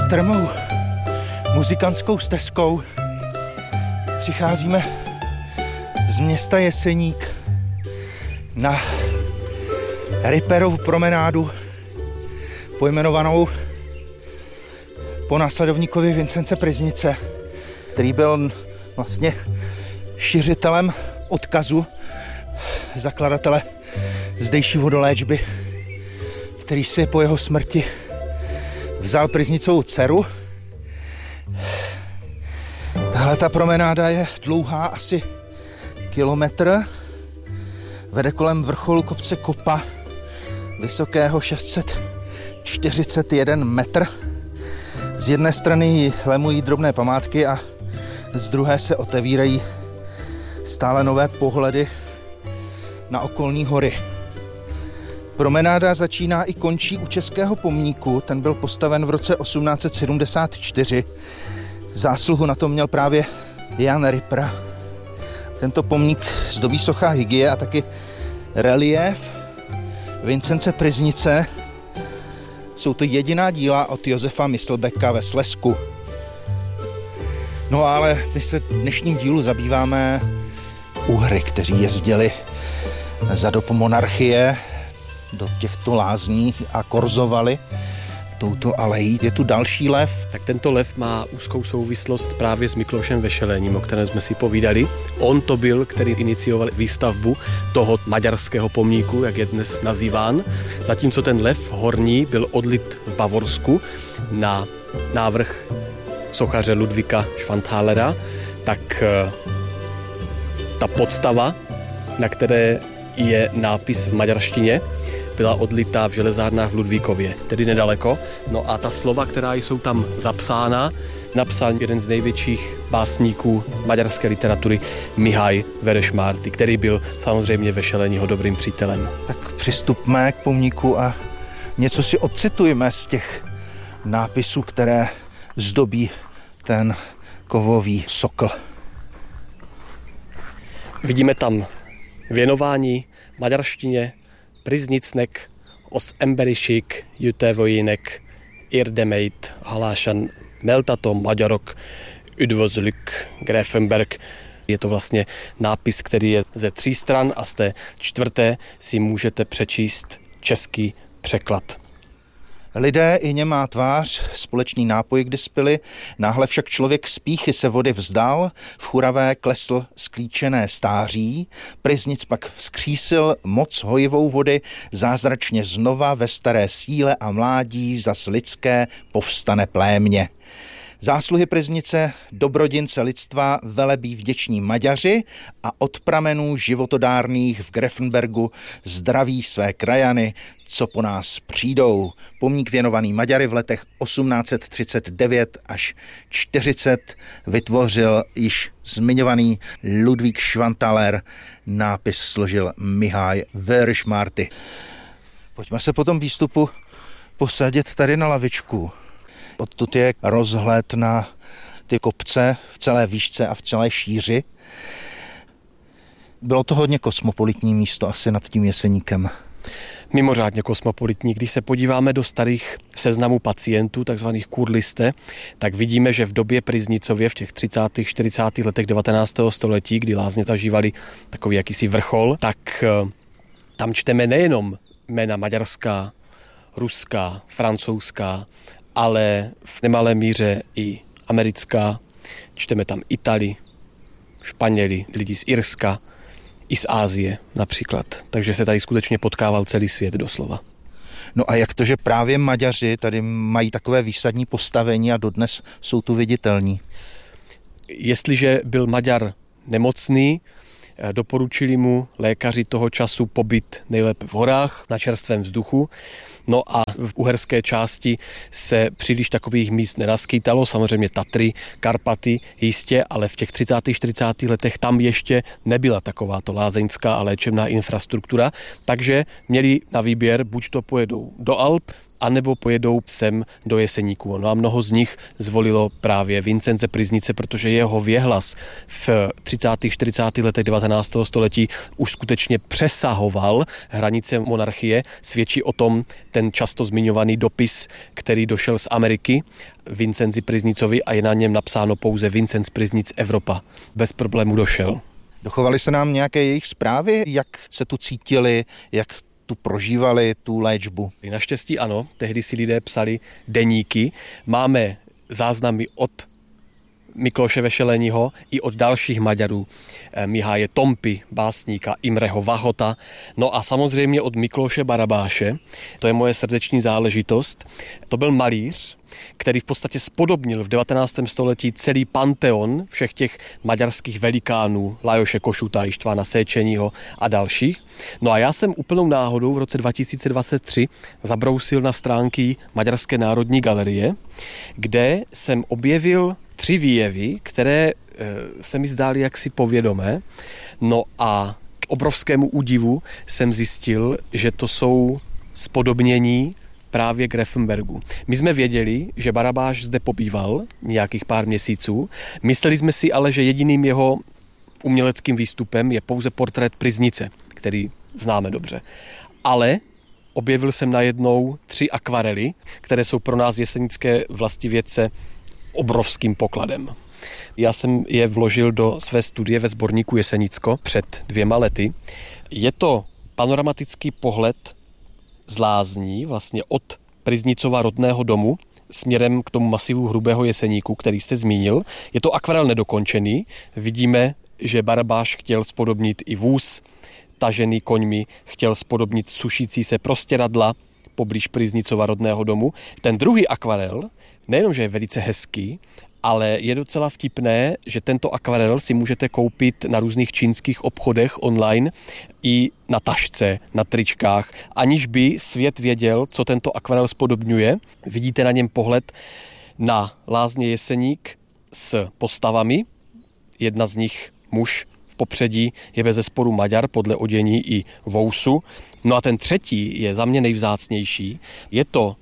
strmou muzikantskou stezkou přicházíme z města Jeseník na Ripperovu promenádu, pojmenovanou po následovníkovi Vincence Pryznice, který byl vlastně šiřitelem odkazu zakladatele zdejší vodoléčby, který si po jeho smrti vzal Pryznicovou dceru. Tahle ta promenáda je dlouhá asi kilometr, vede kolem vrcholu kopce Kopa, vysokého 641 metr. Z jedné strany lemují drobné památky a z druhé se otevírají stále nové pohledy na okolní hory. Promenáda začíná i končí u českého pomníku, ten byl postaven v roce 1874. Zásluhu na tom měl právě Jan Ripper. Tento pomník zdobí socha Hygie a taky reliéf Vincence Pryznice. Jsou to jediná díla od Josefa Myslbeka ve Slezsku. No ale my se v dnešním dílu zabýváme Uhry, kteří jezdili za dob monarchie do těchto lázní a korzovali touto alejí. Je tu další lev. Tak tento lev má úzkou souvislost právě s Mikloušem Vešelením, o kterém jsme si povídali. On to byl, který inicioval výstavbu toho maďarského pomníku, jak je dnes nazýván. Zatímco ten lev horní byl odlit v Bavorsku na návrh sochaře Ludvíka Schwanthalera, tak ta podstava, na které je nápis v maďarštině, byla odlitá v železárnách v Ludvíkově, tedy nedaleko. No a ta slova, která jsou tam zapsána, napsal jeden z největších básníků maďarské literatury Mihály Veresmárty, který byl samozřejmě Vešeleního dobrým přítelem. Tak přistupme k pomníku a něco si odcitujme z těch nápisů, které zdobí ten kovový sokl. Vidíme tam věnování maďarštině, Pryznicnek, os emberiség jütevojinek érdemeit halásan meltatom magyarok üdvözlük Grafenberg. Je to vlastně nápis, který je ze 3 stran a z té 4. si můžete přečíst český překlad. Lidé i němá tvář, společný nápoj kdy spili, náhle však člověk z pýchy se vody vzdal, v churavé klesl sklíčené stáří, Pryznic pak vzkřísil moc hojivou vody, zázračně znova ve staré síle a mládí zas lidské povstane plémě. Zásluhy Pryznice, dobrodince lidstva velebí vděční Maďaři a od pramenů životodárných v Grafenbergu zdraví své krajany, co po nás přijdou. Pomník věnovaný Maďary v letech 1839 až 40 vytvořil již zmiňovaný Ludvík Schwanthaler, nápis složil Mihály Veresmárty. Pojďme se po tom výstupu posadit tady na lavičku. Odtud je rozhled na ty kopce v celé výšce a v celé šíři. Bylo to hodně kosmopolitní místo asi nad tím Jeseníkem. Mimořádně kosmopolitní. Když se podíváme do starých seznamů pacientů, takzvaných kurliste, tak vidíme, že v době Pryznicově v těch 30. 40. letech 19. století, kdy lázně zažívali takový jakýsi vrchol, tak tam čteme nejenom jména maďarská, ruská, francouzská, ale v nemalé míře i americká. Čteme tam Itali, Španěli, lidi z Irska, i z Ázie například. Takže se tady skutečně potkával celý svět doslova. No a jak to, že právě Maďaři tady mají takové výsadní postavení a dodnes jsou tu viditelní? Jestliže byl Maďar nemocný, doporučili mu lékaři toho času pobyt nejlépe v horách, na čerstvém vzduchu. No a v uherské části se příliš takových míst nenaskýtalo, samozřejmě Tatry, Karpaty jistě, ale v těch 30. 40. letech tam ještě nebyla takováto lázeňská a léčebná infrastruktura, takže měli na výběr, buď to pojedou do Alp, anebo pojedou sem do Jeseníku. No a mnoho z nich zvolilo právě Vincence Pryznice, protože jeho věhlas v 30. 40. letech 19. století už skutečně přesahoval hranice monarchie. Svědčí o tom ten často zmiňovaný dopis, který došel z Ameriky Vincenzi Pryznicovi a je na něm napsáno pouze Vincenc Pryznic Evropa. Bez problému došel. Dochovaly se nám nějaké jejich zprávy, jak se tu cítili, jak tu prožívali tu léčbu? Naštěstí ano, tehdy si lidé psali deníky. Máme záznamy od Mikloše Vešeleního i od dalších Maďarů, Miháje Tompy, básníka, Imreho Vahota, no a samozřejmě od Mikloše Barabáše, to je moje srdeční záležitost. To byl malíř, který v podstatě spodobnil v 19. století celý panteon všech těch maďarských velikánů, Lajoše Košuta, Ištvána Séčeního a dalších. No a já jsem úplnou náhodou v roce 2023 zabrousil na stránky Maďarské národní galerie, kde jsem objevil 3 výjevy, které se mi zdály jaksi povědomé. No a k obrovskému údivu jsem zjistil, že to jsou spodobnění právě Grefenbergu. My jsme věděli, že Barabáš zde pobýval nějakých pár měsíců. Mysleli jsme si ale, že jediným jeho uměleckým výstupem je pouze portrét Pryznice, který známe dobře. Ale objevil jsem najednou 3 akvarely, které jsou pro nás jesenické vlastivědce obrovským pokladem. Já jsem je vložil do své studie ve sborníku Jesenicko před 2 lety. Je to panoramatický pohled z lázní, vlastně od Pryznicova rodného domu směrem k tomu masivu Hrubého Jeseníku, který jste zmínil. Je to akvarel nedokončený. Vidíme, že Barabáš chtěl spodobnit i vůz tažený koňmi, chtěl spodobnit sušící se prostěradla poblíž Pryznicova rodného domu. Ten druhý akvarel nejenom, že je velice hezký, ale je docela vtipné, že tento akvarel si můžete koupit na různých čínských obchodech online i na tašce, na tričkách, aniž by svět věděl, co tento akvarel spodobňuje. Vidíte na něm pohled na lázně Jeseník s postavami. Jedna z nich, muž v popředí, je bezesporu Maďar podle odění i vousu. No a ten třetí je za mě nejvzácnější. Je to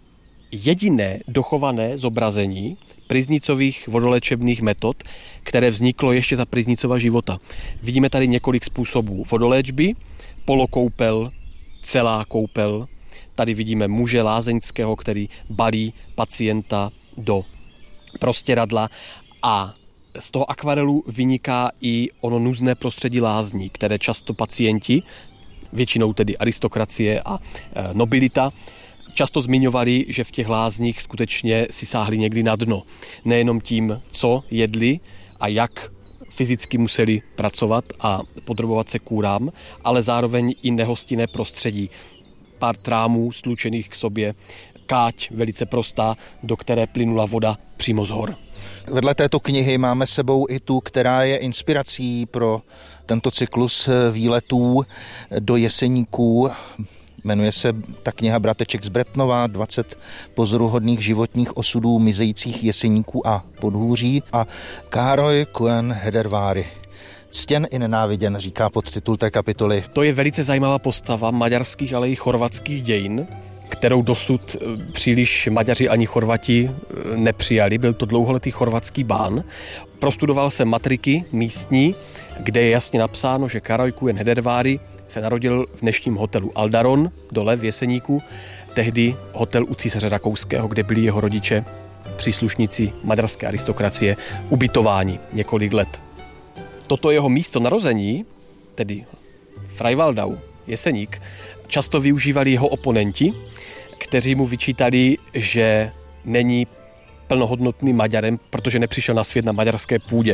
jediné dochované zobrazení Pryznicových vodoléčebných metod, které vzniklo ještě za Pryznicova života. Vidíme tady několik způsobů vodoléčby, polokoupel, celá koupel. Tady vidíme muže lázeňského, který balí pacienta do prostěradla a z toho akvarelu vyniká i ono nuzné prostředí lázní, které často pacienti, většinou tedy aristokracie a nobilita, často zmiňovali, že v těch lázních skutečně si sáhli někdy na dno. Nejenom tím, co jedli a jak fyzicky museli pracovat a podrobovat se kůrám, ale zároveň i nehostinné prostředí. Pár trámů stlučených k sobě, káť velice prostá, do které plynula voda přímo z hor. Vedle této knihy máme sebou i tu, která je inspirací pro tento cyklus výletů do Jeseníků. Jmenuje se ta kniha Brateček z Bretnova, 20 pozoruhodných životních osudů mizejících Jeseníků a podhůří a Károly Kuen Hederváry. Ctěn i nenáviděn, říká podtitul té kapitoly. To je velice zajímavá postava maďarských, ale i chorvatských dějin, kterou dosud příliš Maďaři ani Chorvati nepřijali. Byl to dlouholetý chorvatský bán. Prostudoval jsem matriky místní, kde je jasně napsáno, že Károly Kuen Hederváry se narodil v dnešním hotelu Aldaron, dole v Jeseníku, tehdy hotel u císaře Rakouského, kde byli jeho rodiče, příslušníci maďarské aristokracie, ubytováni několik let. Toto jeho místo narození, tedy Freiwaldau, Jeseník, často využívali jeho oponenti, kteří mu vyčítali, že není plnohodnotným Maďarem, protože nepřišel na svět na maďarské půdě.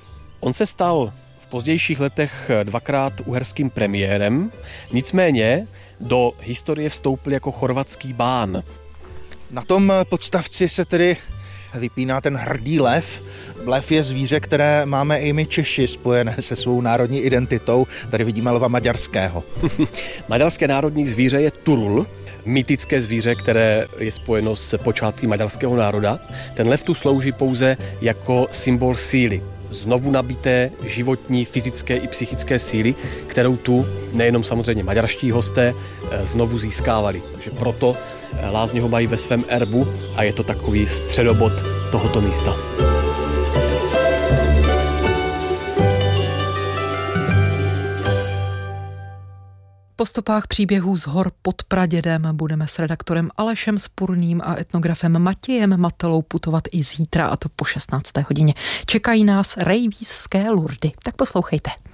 On se stal v pozdějších letech 2krát uherským premiérem, nicméně do historie vstoupil jako chorvatský bán. Na tom podstavci se tedy vypíná ten hrdý lev. Lev je zvíře, které máme i my Češi spojené se svou národní identitou. Tady vidíme lva maďarského. Maďarské národní zvíře je turul, mytické zvíře, které je spojeno s počátky maďarského národa. Ten lev tu slouží pouze jako symbol síly. Znovu nabité životní, fyzické i psychické síly, kterou tu nejenom samozřejmě maďarští hosté znovu získávali. Takže proto Lázně ho mají ve svém erbu a je to takový středobod tohoto místa. Po stopách příběhů z hor pod Pradědem budeme s redaktorem Alešem Spurným a etnografem Matějem Matelou putovat i zítra, a to po 16. hodině. Čekají nás rejvízské Lurdy, tak poslouchejte.